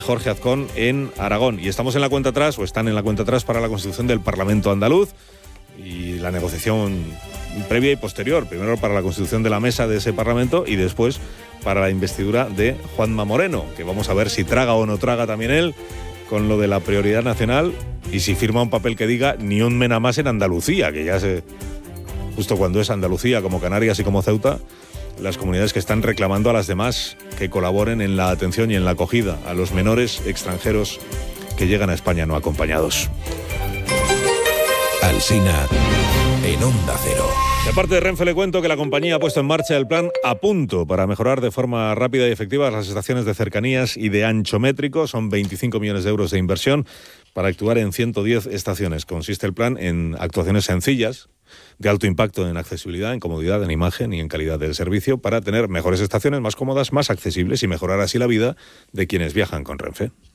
Jorge Azcón en Aragón. Y estamos en la cuenta atrás, o están en la cuenta atrás, para la constitución del Parlamento andaluz y la negociación previa y posterior. Primero para la constitución de la mesa de ese Parlamento y después para la investidura de Juanma Moreno, que vamos a ver si traga o no traga también él con lo de la prioridad nacional y si firma un papel que diga ni un mena más en Andalucía, que ya se... Justo cuando es Andalucía, como Canarias y como Ceuta, las comunidades que están reclamando a las demás que colaboren en la atención y en la acogida a los menores extranjeros que llegan a España no acompañados. Alsina en Onda Cero. De parte de Renfe le cuento que la compañía ha puesto en marcha el plan A Punto para mejorar de forma rápida y efectiva las estaciones de cercanías y de ancho métrico. Son 25 millones de euros de inversión para actuar en 110 estaciones. Consiste el plan en actuaciones sencillas, de alto impacto en accesibilidad, en comodidad, en imagen y en calidad del servicio para tener mejores estaciones más cómodas, más accesibles y mejorar así la vida de quienes viajan con Renfe.